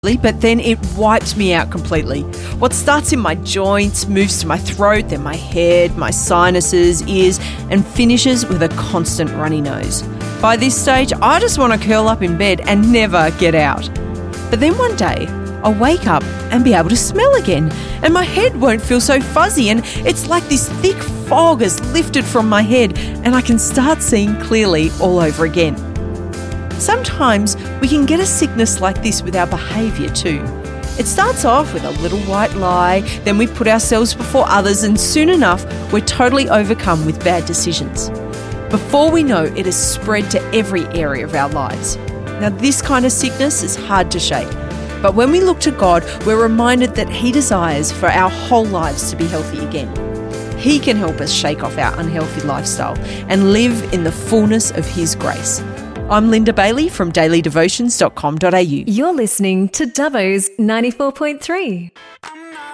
but then it wipes me out completely. What starts in my joints moves to my throat, then my head, my sinuses, ears, and finishes with a constant runny nose. By this stage, I just want to curl up in bed and never get out. But then one day, I'll wake up and be able to smell again, and my head won't feel so fuzzy, and it's like this thick fog has lifted from my head, and I can start seeing clearly all over again. Sometimes we can get a sickness like this with our behaviour too. It starts off with a little white lie, then we put ourselves before others, and soon enough we're totally overcome with bad decisions. Before we know, it has spread to every area of our lives. Now, this kind of sickness is hard to shake, but when we look to God, we're reminded that He desires for our whole lives to be healthy again. He can help us shake off our unhealthy lifestyle and live in the fullness of His grace. I'm Linda Bailey from dailydevotions.com.au. You're listening to Dubbo's 94.3.